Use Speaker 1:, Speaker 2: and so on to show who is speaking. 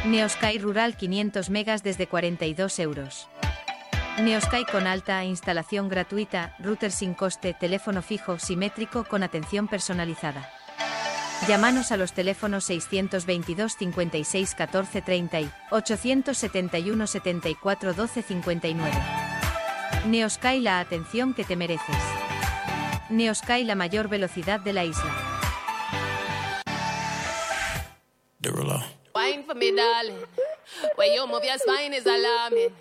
Speaker 1: Neosky Rural 500 megas desde 42 euros. Neosky con alta instalación gratuita, router sin coste, teléfono fijo simétrico con atención personalizada. Llámanos a los teléfonos 622 56 14 30 y 871 74 12 59. Neosky, la atención que te mereces. Neosky, la mayor velocidad de la isla.
Speaker 2: Wine for me, darling. Where you move your spine is alarming.